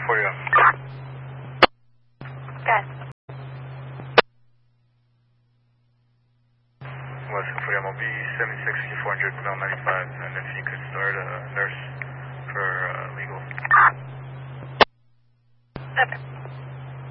for you. Good. West 40, MLB 76-400, Bell 95, and if you could start a nurse for legal. Okay.